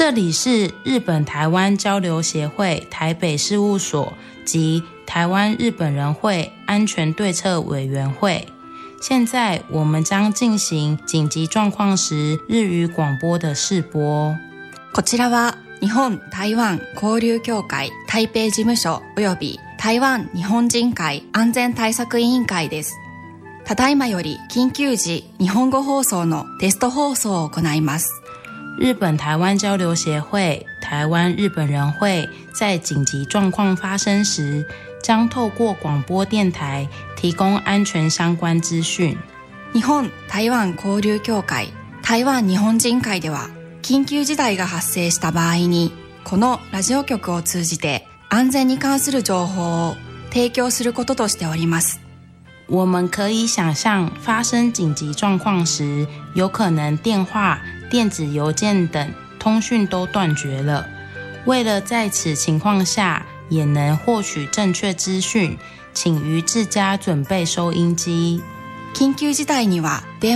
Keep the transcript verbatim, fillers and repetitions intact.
这里是日本台湾交流协会台北事务所及台湾日本人会安全对策委员会。现在我们将进行紧急状况时日语广播的试播。 こちらは日本台湾交流協会台北事務所および台湾日本人会安全対策委員会です。ただいまより緊急時日本語放送のテスト放送を行います。 日本台湾交流协会台湾日本人会在紧急状况发生时将透过广播电台提供安全相关资讯。 日本台湾交流協会台湾日本人会では緊急事態が発生した場合にこのラジオ局を通じて安全に関する情報を提供することとしております。 我们可以想象发生紧急状况时有可能电话、电子邮件等通讯都断绝了。为了在此情况下也能获取正确资讯，请于自家准备收音机。 緊急事態には電